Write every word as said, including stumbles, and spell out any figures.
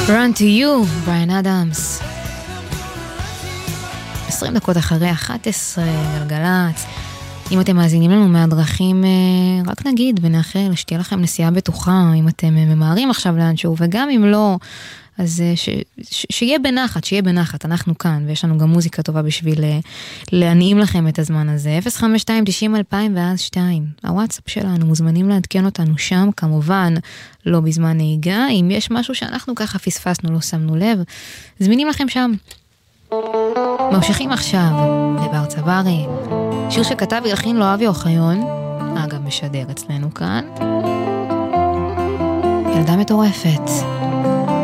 Run to you, בריאן אדמס. עשרים דקות אחרי אחת עשרה, גלגלץ. אם אתם מאזינים לנו מהדרכים, רק נגיד ונאחל שתהיה לכם נסיעה בטוחה, אם אתם ממהרים עכשיו לאנשהו, וגם אם לא, אז ש, ש, שיהיה בנחת, שיהיה בנחת, אנחנו כאן, ויש לנו גם מוזיקה טובה בשביל להנעים לכם את הזמן הזה. אפס חמש שתיים תשעים אלפיים ואז שתיים, הוואטסאפ שלנו, מוזמנים לעדכן אותנו שם, כמובן לא בזמן נהיגה, אם יש משהו שאנחנו ככה פספסנו, לא שמנו לב, זמינים לכם שם. ממשיכים עכשיו לבר צברי, שיר שכתב ילחין לו אבי אוחיון, אגב משדר אצלנו כאן, ילדה מטורפת.